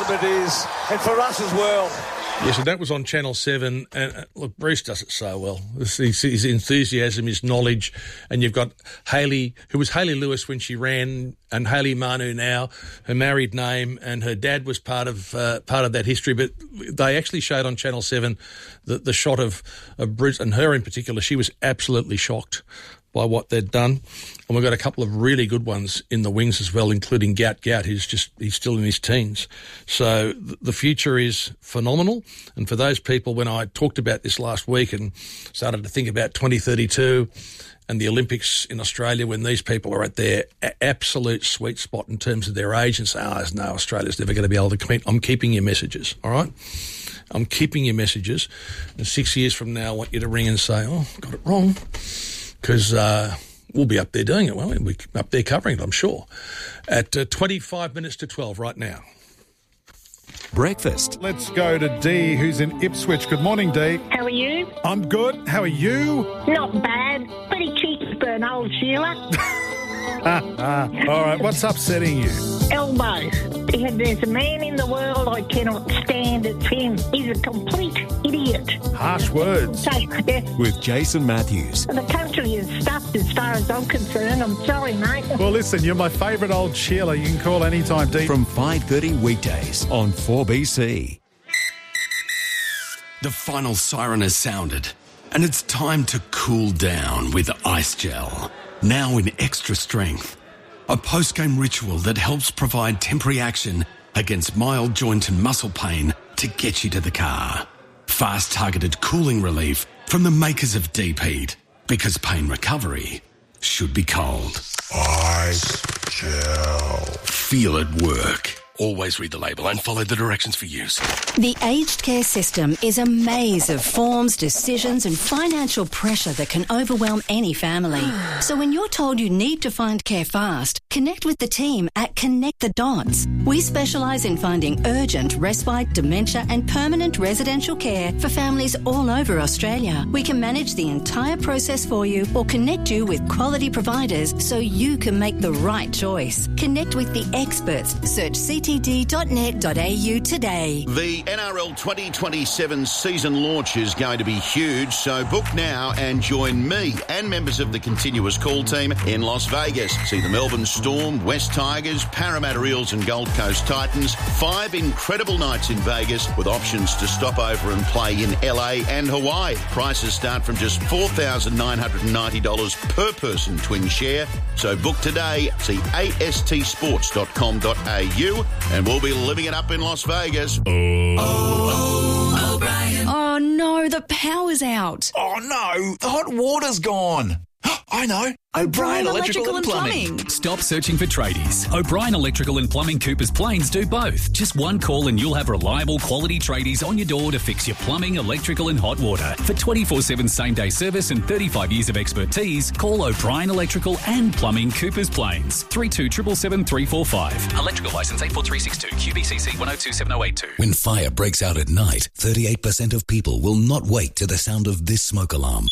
awesome it is, and for us as well. Yes, and that was on Channel 7. And look, Bruce does it so well. His enthusiasm, his knowledge. And you've got Hayley, who was Hayley Lewis when she ran, and Hayley Manu now, her married name, and her dad was part of that history. But they actually showed on Channel 7 the shot of Bruce, and her in particular. She was absolutely shocked by what they'd done. And we've got a couple of really good ones in the wings as well, including Gout, he's still in his teens. So the future is phenomenal. And for those people, when I talked about this last week and started to think about 2032 and the Olympics in Australia, when these people are at their absolute sweet spot in terms of their age and say, no, Australia's never going to be able to compete, I'm keeping your messages, all right? I'm keeping your messages. And 6 years from now, I want you to ring and say, got it wrong. Because we'll be up there doing it, won't we? We'll be up there covering it, I'm sure. At 25 minutes to 12 right now. Breakfast. Let's go to Dee, who's in Ipswich. Good morning, Dee. How are you? I'm good. How are you? Not bad. Pretty cheeky for an old Sheila. All right, what's upsetting you? Elbows. There's a man in the world I cannot stand. It's him. He's a complete idiot. Harsh words. So, yeah. With Jason Matthews. The country is stuffed as far as I'm concerned. I'm sorry, mate. Well, listen, you're my favourite old Sheila. You can call anytime, Dee. From 5:30 weekdays on 4BC. The final siren has sounded, and it's time to cool down with Ice Gel. Now in extra strength. A post-game ritual that helps provide temporary action against mild joint and muscle pain to get you to the car. Fast targeted cooling relief from the makers of Deep Heat, because pain recovery should be cold. Ice Gel. Feel it work. Always read the label and follow the directions for use. The aged care system is a maze of forms, decisions and financial pressure that can overwhelm any family. So when you're told you need to find care fast, connect with the team at Connect the Dots. We specialise in finding urgent, respite, dementia and permanent residential care for families all over Australia. We can manage the entire process for you or connect you with quality providers so you can make the right choice. Connect with the experts. Search ctd.net.au today. The NRL 2027 season launch is going to be huge, so book now and join me and members of the continuous call team in Las Vegas. See the Melbourne Storm, West Tigers, Parramatta Eels and Gold Coast Titans. 5 incredible nights in Vegas with options to stop over and play in LA and Hawaii. Prices start from just $4,990 per person twin share. So book today. See astsports.com.au and we'll be living it up in Las Vegas. O'Brien. Oh no, the power's out. Oh no, the hot water's gone. I know. O'Brien Electrical and Plumbing. Stop searching for tradies. O'Brien Electrical and Plumbing Coopers Plains do both. Just one call and you'll have reliable quality tradies on your door to fix your plumbing, electrical and hot water. For 24/7 same-day service and 35 years of expertise, call O'Brien Electrical and Plumbing Coopers Plains. 3277 345. Electrical licence 84362 QBCC 1027082. When fire breaks out at night, 38% of people will not wake to the sound of this smoke alarm.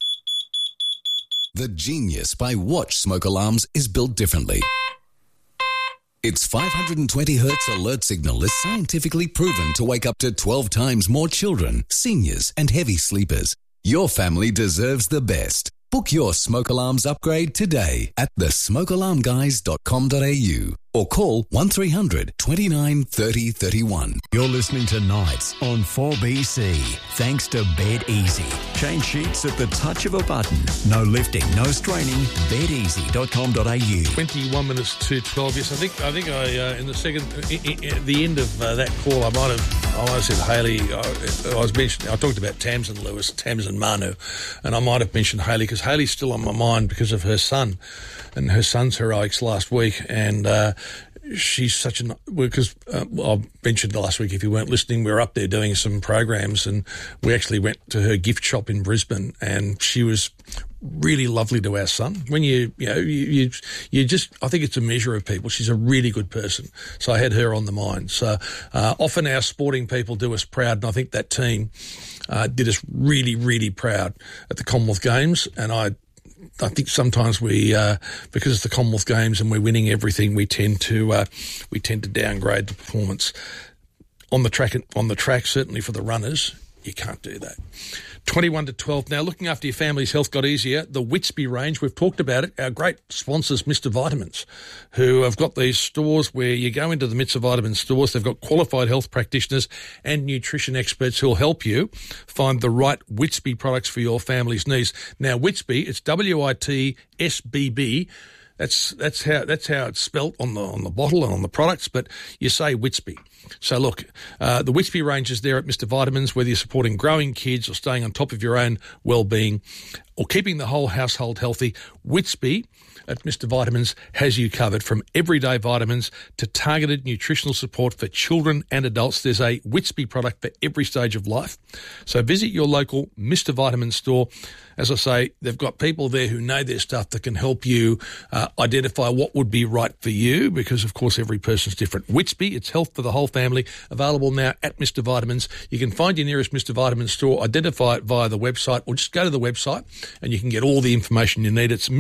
The Genius by Watch smoke alarms is built differently. Its 520 Hz alert signal is scientifically proven to wake up to 12 times more children, seniors and heavy sleepers. Your family deserves the best. Book your smoke alarms upgrade today at thesmokealarmguys.com.au or call 1300 29 30 31. You're listening to Nights on 4BC. Thanks to Bed Easy. Change sheets at the touch of a button. No lifting, no straining. bedeasy.com.au. 21 minutes to 12. Yes, I think I in the second, at the end of that call, I might have said Hayley. I talked about Tamsin Lewis, Tamsin Manu, and I might have mentioned Hayley because Hayley's still on my mind because of her son and her son's heroics last week, and she's such an... Because I mentioned last week, if you weren't listening, we were up there doing some programs and we actually went to her gift shop in Brisbane and she was really lovely to our son. When you just... I think it's a measure of people. She's a really good person. So I had her on the mind. So often our sporting people do us proud, and I think that team did us really, really proud at the Commonwealth Games, and I think sometimes we, because it's the Commonwealth Games and we're winning everything, we tend to downgrade the performance. on the track, certainly for the runners, you can't do that. 21 to 12. Now, looking after your family's health got easier. The Whitby range, we've talked about it. Our great sponsors, Mr. Vitamins, who have got these stores where you go into the Mr. Vitamins stores. They've got qualified health practitioners and nutrition experts who'll help you find the right Whitby products for your family's needs. Now, Whitby, it's WITSBB. That's how it's spelt on the bottle and on the products, but you say Whitby. So look, the Whitby range is there at Mr. Vitamins, whether you're supporting growing kids or staying on top of your own well-being or keeping the whole household healthy. Whitby at Mr. Vitamins has you covered, from everyday vitamins to targeted nutritional support for children and adults. There's a Whitby product for every stage of life. So visit your local Mr. Vitamins store. As I say, they've got people there who know their stuff that can help you identify what would be right for you, because, of course, every person's different. Whitby, it's health for the whole family, available now at Mr. Vitamins. You can find your nearest Mr. Vitamins store, identify it via the website, or just go to the website and you can get all the information you need. It's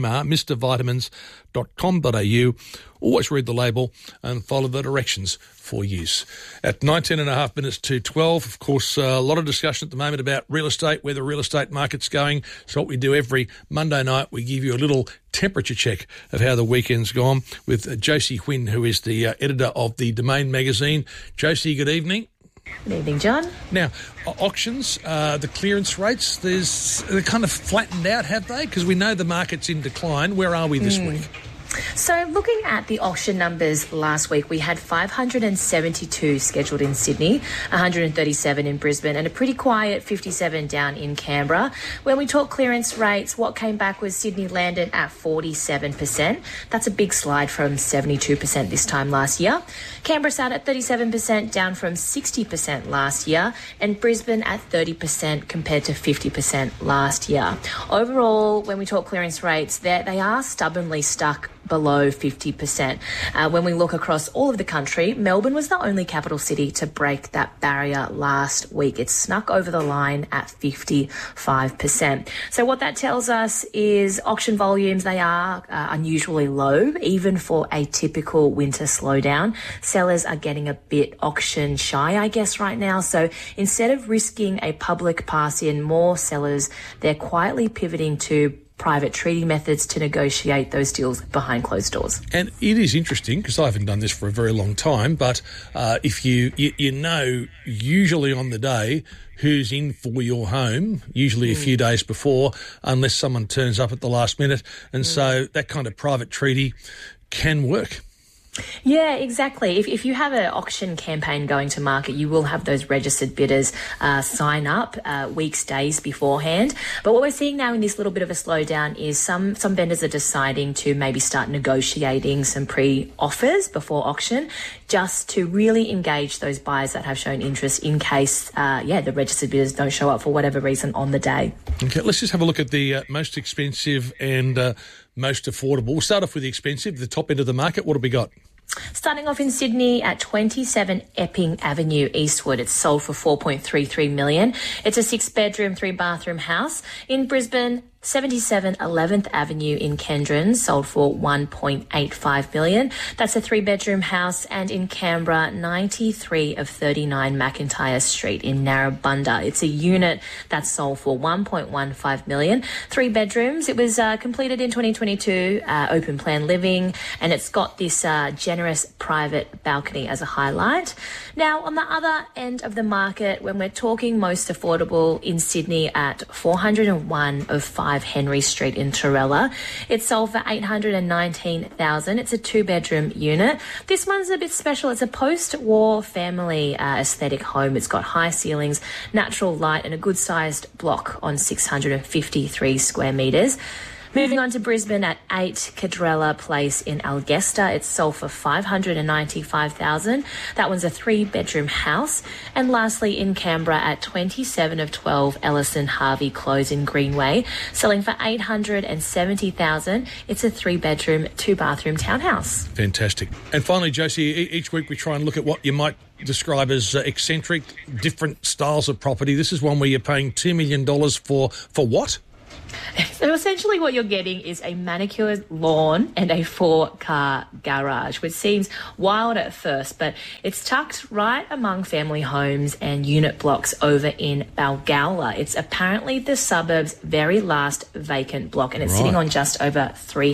MrVitamins.com.au. Always read the label and follow the directions for use. At 19 and a half minutes to 12, of course, a lot of discussion at the moment about real estate, where the real estate market's going. So what we do every Monday night, we give you a little temperature check of how the weekend's gone with Josie Huynh, who is the editor of the Domain magazine. Josie, good evening. Good evening, John. Now, auctions, the clearance rates, they're kind of flattened out, have they? Because we know the market's in decline. Where are we this week? So looking at the auction numbers last week, we had 572 scheduled in Sydney, 137 in Brisbane, and a pretty quiet 57 down in Canberra. When we talk clearance rates, what came back was Sydney landed at 47%. That's a big slide from 72% this time last year. Canberra sat at 37%, down from 60% last year, and Brisbane at 30% compared to 50% last year. Overall, when we talk clearance rates, they are stubbornly stuck below 50%. When we look across all of the country, Melbourne was the only capital city to break that barrier last week. It snuck over the line at 55%. So what that tells us is auction volumes, they are unusually low, even for a typical winter slowdown. Sellers are getting a bit auction shy, I guess, right now. So instead of risking a public pass-in, more sellers, they're quietly pivoting to private treaty methods to negotiate those deals behind closed doors. And it is interesting, because I haven't done this for a very long time, but if you know usually on the day who's in for your home, usually a few days before, unless someone turns up at the last minute. And so that kind of private treaty can work. Yeah, exactly. If you have an auction campaign going to market, you will have those registered bidders sign up weeks, days beforehand. But what we're seeing now in this little bit of a slowdown is some vendors are deciding to maybe start negotiating some pre-offers before auction, just to really engage those buyers that have shown interest in case, the registered bidders don't show up for whatever reason on the day. Okay, let's just have a look at the most expensive and most affordable. We'll start off with the expensive, the top end of the market. What have we got? Starting off in Sydney at 27 Epping Avenue, Eastwood. It's sold for $4.33 million. It's a 6-bedroom, 3-bathroom house. In Brisbane, 77 11th Avenue in Kendron, sold for $1.85 million. That's a 3-bedroom house. And in Canberra, 93 of 39 McIntyre Street in Narrabundah. It's a unit that's sold for $1.15 million. 3 bedrooms. It was completed in 2022, open plan living, and it's got this generous private balcony as a highlight. Now, on the other end of the market, when we're talking most affordable in Sydney at 401 of 5 Henry Street in Torella. It's sold for $819,000. It's a 2-bedroom unit. This one's a bit special. It's a post-war family aesthetic home. It's got high ceilings, natural light, and a good-sized block on 653 square metres. Moving on to Brisbane at 8 Cadrella Place in Algesta. It's sold for $595,000. That one's a 3-bedroom house. And lastly, in Canberra at 27 of 12 Ellison Harvey Close in Greenway, selling for $870,000. It's a 3-bedroom, 2-bathroom townhouse. Fantastic. And finally, Josie, each week we try and look at what you might describe as eccentric, different styles of property. This is one where you're paying $2 million for what? So essentially what you're getting is a manicured lawn and a 4-car garage, which seems wild at first, but it's tucked right among family homes and unit blocks over in Balgowlah. It's apparently the suburb's very last vacant block, and it's sitting on just over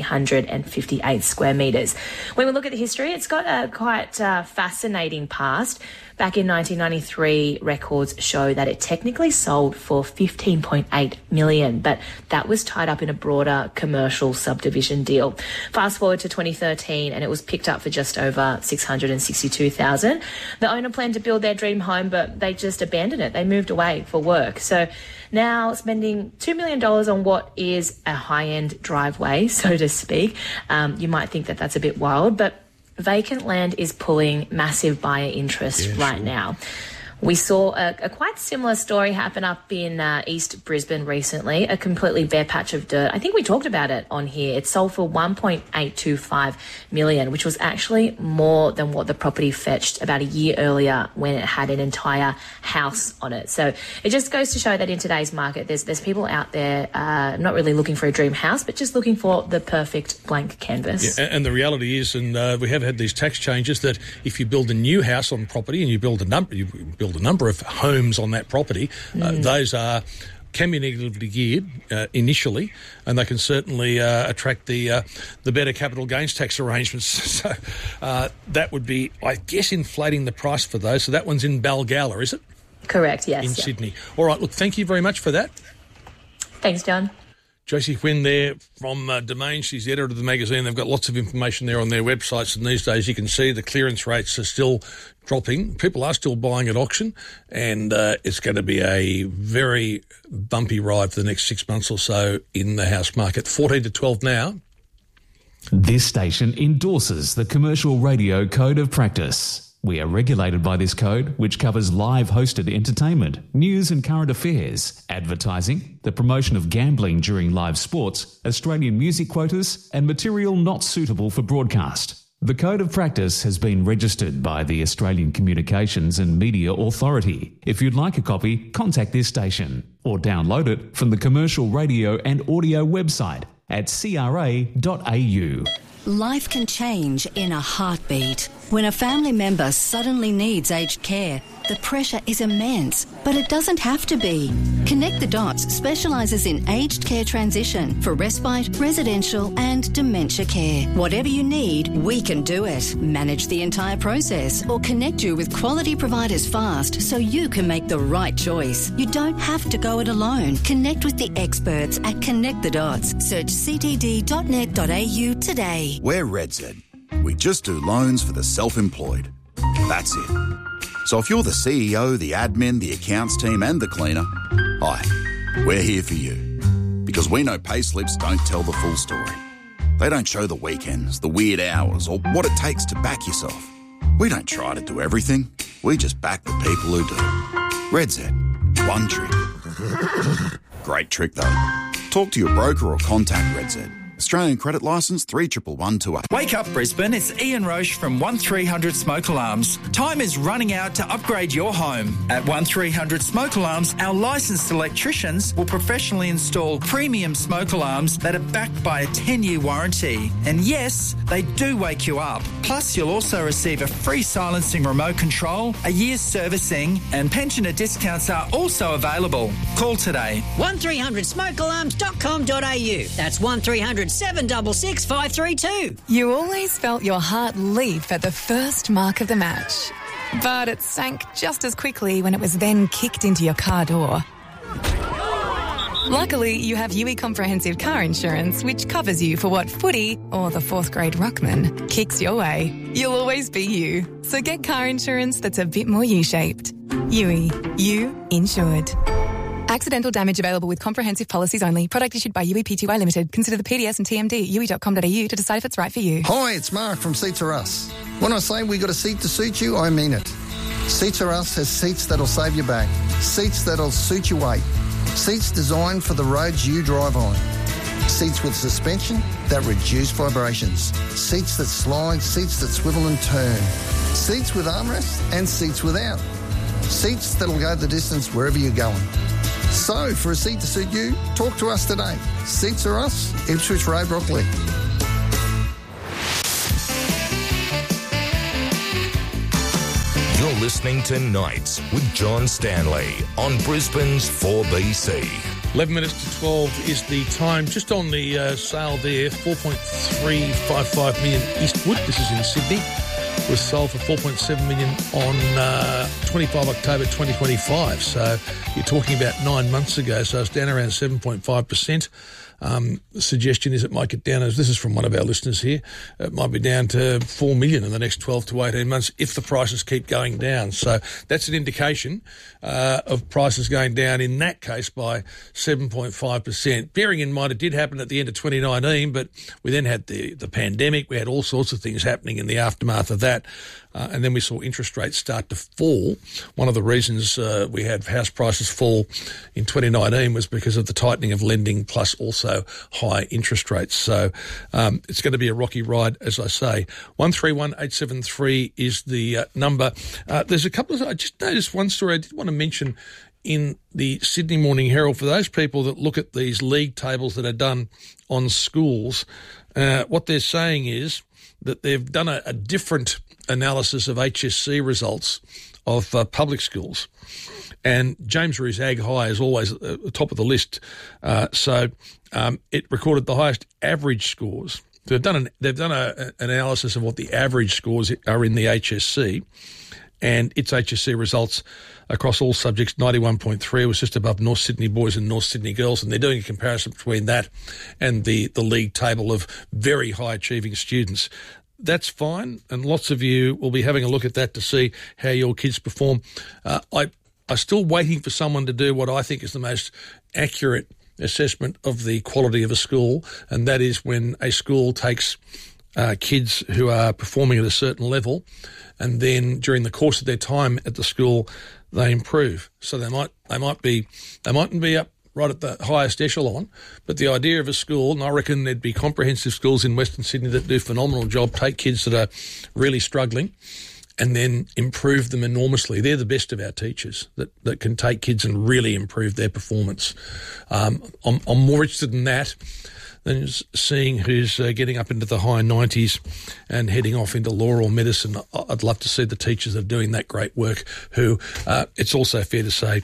358 square metres. When we look at the history, it's got a quite fascinating past. Back in 1993, records show that it technically sold for $15.8 million, but that was tied up in a broader commercial subdivision deal. Fast forward to 2013, and it was picked up for just over $662,000. The owner planned to build their dream home, but they just abandoned it. They moved away for work. So now spending $2 million on what is a high-end driveway, so to speak. You might think that that's a bit wild, but vacant land is pulling massive buyer interest right now. We saw a quite similar story happen up in East Brisbane recently, a completely bare patch of dirt. I think we talked about it on here. It sold for $1.825 million, which was actually more than what the property fetched about a year earlier when it had an entire house on it. So it just goes to show that in today's market, there's people out there not really looking for a dream house, but just looking for the perfect blank canvas. Yeah, and the reality is, and we have had these tax changes, that if you build a new house on property and you build a number of homes on that property, those can be negatively geared initially, and they can certainly attract the better capital gains tax arrangements. So that would be, I guess, inflating the price for those. So that one's in Balgowlah, is it? Correct, yes. In Sydney. All right, look, thank you very much for that. Thanks, John. Josie Quinn there from Domain. She's the editor of the magazine. They've got lots of information there on their websites, and these days you can see the clearance rates are still dropping. People are still buying at auction, and it's going to be a very bumpy ride for the next 6 months or so in the house market. 14 to 12 now. This station endorses the Commercial Radio Code of Practice. We are regulated by this code, which covers live hosted entertainment, news and current affairs, advertising, the promotion of gambling during live sports, Australian music quotas, and material not suitable for broadcast. The Code of Practice has been registered by the Australian Communications and Media Authority. If you'd like a copy, contact this station or download it from the Commercial Radio and Audio website at cra.au. Life can change in a heartbeat. When a family member suddenly needs aged care, the pressure is immense, but it doesn't have to be. Connect the Dots specialises in aged care transition for respite, residential and dementia care. Whatever you need, we can do it. Manage the entire process or connect you with quality providers fast so you can make the right choice. You don't have to go it alone. Connect with the experts at Connect the Dots. Search ctd.net.au today. We're RedZ. We just do loans for the self-employed. That's it. So if you're the CEO, the admin, the accounts team and the cleaner, hi, we're here for you. Because we know payslips don't tell the full story. They don't show the weekends, the weird hours, or what it takes to back yourself. We don't try to do everything. We just back the people who do. RedZ. One trick. Great trick, though. Talk to your broker or contact RedZ. Australian credit licence 311128. Wake up, Brisbane. It's Ian Roche from 1300 Smoke Alarms. Time is running out to upgrade your home. At 1300 Smoke Alarms, our licensed electricians will professionally install premium smoke alarms that are backed by a 10-year warranty. And yes, they do wake you up. Plus, you'll also receive a free silencing remote control, a year's servicing, and pensioner discounts are also available. Call today. 1300smokealarms.com.au. That's 1300 766 532. You always felt your heart leap at the first mark of the match. But it sank just as quickly when it was then kicked into your car door. Luckily, you have UE Comprehensive Car Insurance, which covers you for what footy, or the fourth grade ruckman, kicks your way. You'll always be you. So get car insurance that's a bit more U-shaped. UE. You insured. Accidental damage available with comprehensive policies only. Product issued by UE Pty Limited. Consider the PDS and TMD at UE.com.au to decide if it's right for you. Hi, it's Mark from Seats Are Us. When I say we got a seat to suit you, I mean it. Seats Are Us has seats that'll save your back. Seats that'll suit your weight. Seats designed for the roads you drive on. Seats with suspension that reduce vibrations. Seats that slide, seats that swivel and turn. Seats with armrests and seats without. Seats that'll go the distance wherever you're going. So, for a seat to suit you, talk to us today. Seats are us, Ipswich Road, Brooklyn. You're listening to Nights with John Stanley on Brisbane's 4BC. 11 minutes to 12 is the time. Just on the sale there, 4.355 million Eastwood. This is in Sydney. Was sold for 4.7 million on 25 October 2025. So you're talking about 9 months ago. So it's down around 7.5%. The suggestion is it might get down, as this is from one of our listeners here, it might be down to 4 million in the next 12 to 18 months if the prices keep going down. So that's an indication of prices going down in that case by 7.5%. Bearing in mind it did happen at the end of 2019, but we then had the pandemic. We had all sorts of things happening in the aftermath of that. And then we saw interest rates start to fall. One of the reasons we had house prices fall in 2019 was because of the tightening of lending plus also high interest rates. So it's going to be a rocky ride, as I say. 131873 is the number. There's a couple of... I just noticed one story I did want to mention in the Sydney Morning Herald. For those people that look at these league tables that are done on schools, what they're saying is that they've done a different analysis of HSC results of public schools. And James Ruse Ag High is always at the top of the list. So it recorded the highest average scores. So they've done an analysis of what the average scores are in the HSC, and its HSC results across all subjects, 91.3, was just above North Sydney boys and North Sydney girls, and they're doing a comparison between that and the league table of very high achieving students. That's fine, and lots of you will be having a look at that to see how your kids perform. I'm still waiting for someone to do what I think is the most accurate assessment of the quality of a school, and that is when a school takes kids who are performing at a certain level, and then during the course of their time at the school, they improve. So they mightn't be up right at the highest echelon, but the idea of a school, and I reckon there'd be comprehensive schools in Western Sydney that do a phenomenal job, take kids that are really struggling and then improve them enormously. They're the best of our teachers that can take kids and really improve their performance. I'm more interested in that than seeing who's getting up into the high 90s and heading off into law or medicine. I'd love to see the teachers that are doing that great work who, it's also fair to say,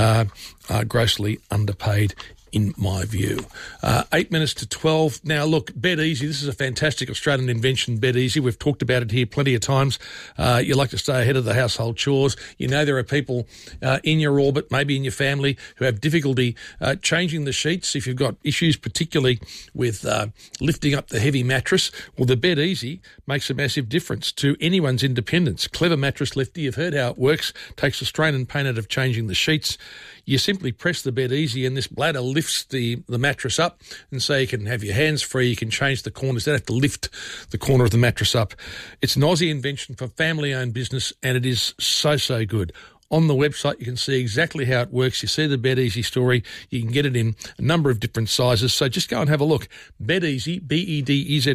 are grossly underpaid in my view. 8 minutes to 12. Now, look, Bed Easy, this is a fantastic Australian invention, Bed Easy. We've talked about it here plenty of times. You like to stay ahead of the household chores. You know there are people in your orbit, maybe in your family, who have difficulty changing the sheets. If you've got issues particularly with lifting up the heavy mattress, well, the Bed Easy makes a massive difference to anyone's independence. Clever mattress lifter, you've heard how it works, takes the strain and pain out of changing the sheets. You simply press the Bed Easy and this bladder lifts the mattress up, and so you can have your hands free, you can change the corners, you don't have to lift the corner of the mattress up. It's an Aussie invention for family-owned business, and it is so good. On the website, you can see exactly how it works. You see the Bed Easy story. You can get it in a number of different sizes, so just go and have a look. Bed Easy, Bedezy,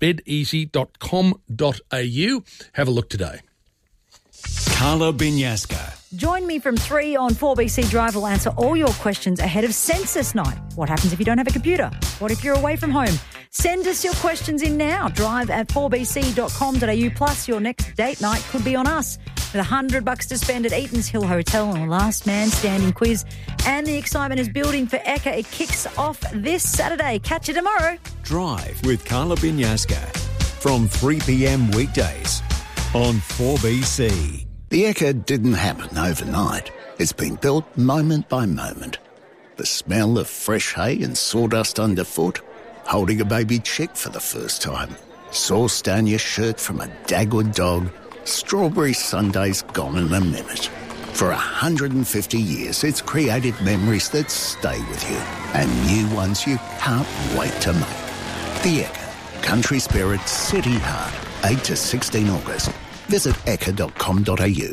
bedeasy.com.au. Have a look today. Carla Binyasca. Join me from 3 on 4BC Drive. Will answer all your questions ahead of Census Night. What happens if you don't have a computer? What if you're away from home? Send us your questions in now. Drive at 4bc.com.au. Plus, your next date night could be on us. With $100 to spend at Eaton's Hill Hotel on a last man standing quiz. And the excitement is building for Ekka. It kicks off this Saturday. Catch you tomorrow. Drive with Carla Binyasca from 3 p.m. weekdays on 4BC. The Ekka didn't happen overnight. It's been built moment by moment. The smell of fresh hay and sawdust underfoot, holding a baby chick for the first time, sauce down your shirt from a Dagwood dog, strawberry sundaes gone in a minute. For 150 years, it's created memories that stay with you and new ones you can't wait to make. The Ekka, Country Spirit, City Heart, 8 to 16 August. Visit ekka.com.au.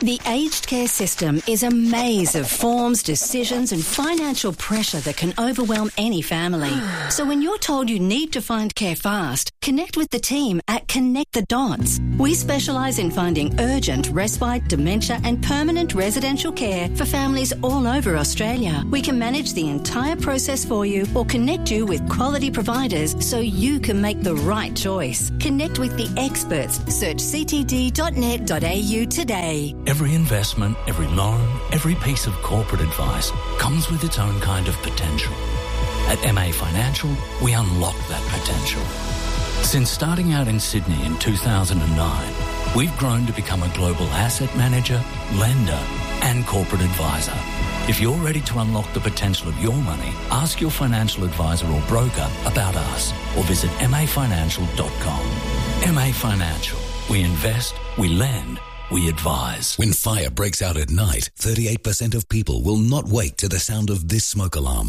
The aged care system is a maze of forms, decisions and financial pressure that can overwhelm any family. So when you're told you need to find care fast, connect with the team at Connect the Dots. We specialise in finding urgent, respite, dementia and permanent residential care for families all over Australia. We can manage the entire process for you or connect you with quality providers so you can make the right choice. Connect with the experts. Search ctd.net.au today. Every investment, every loan, every piece of corporate advice comes with its own kind of potential. At MA Financial, we unlock that potential. Since starting out in Sydney in 2009, we've grown to become a global asset manager, lender and corporate advisor. If you're ready to unlock the potential of your money, ask your financial advisor or broker about us or visit mafinancial.com. MA Financial. We invest, we lend, we advise. When fire breaks out at night, 38% of people will not wake to the sound of this smoke alarm.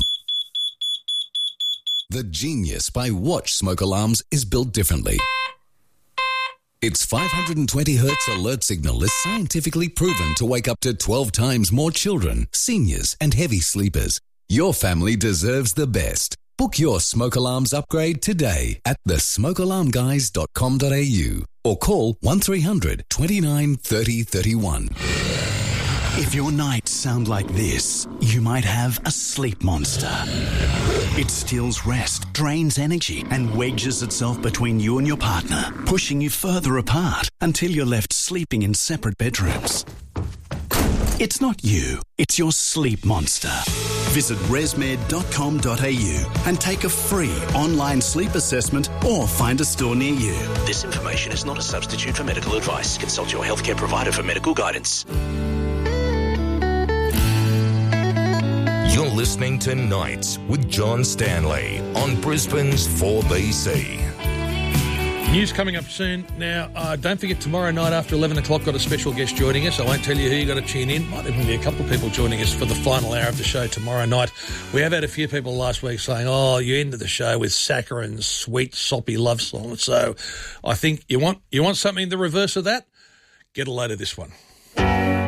The Genius by Watch smoke alarms is built differently. Its 520 Hz alert signal is scientifically proven to wake up to 12 times more children, seniors and heavy sleepers. Your family deserves the best. Book your smoke alarms upgrade today at thesmokealarmguys.com.au or call 1300 29 30 31. If your nights sound like this, you might have a sleep monster. It steals rest, drains energy, and wedges itself between you and your partner, pushing you further apart until you're left sleeping in separate bedrooms. It's not you, it's your sleep monster. Visit resmed.com.au and take a free online sleep assessment or find a store near you. This information is not a substitute for medical advice. Consult your healthcare provider for medical guidance. You're listening to Nights with John Stanley on Brisbane's 4BC. News coming up soon. Now, don't forget tomorrow night after 11 o'clock, got a special guest joining us. I won't tell you who you got to tune in. Might even be a couple of people joining us for the final hour of the show tomorrow night. We have had a few people last week saying, oh, you ended the show with Saccharin's sweet, soppy love song. So I think you want something the reverse of that? Get a load of this one.